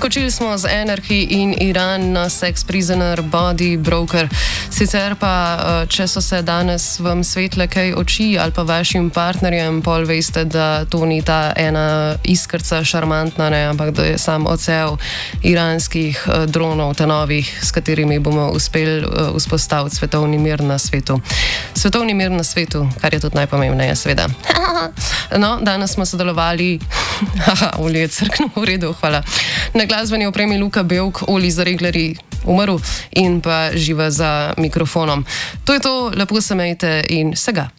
Skočili smo z Anarchy in Iran na Sex Prisoner, Body Broker. Sicer pa, če so se danes vam svetle kaj oči ali pa vašim partnerjem, pol veste, da to ni ta ena iskrca šarmantna, ne, ampak da je sam odsev iranskih dronov, ta novih, s katerimi bomo uspeli vzpostaviti svetovni mir na svetu. Svetovni mir na svetu, kar je tudi najpomembneje, seveda. No, danes smo sodelovali, Oli je crknil, v redu, hvala. Na glasbeni opremi Luka Belk, Oli Zaregleri umrl in pa Živa za mikrofonom. To je to, lepo se imejte in vsega.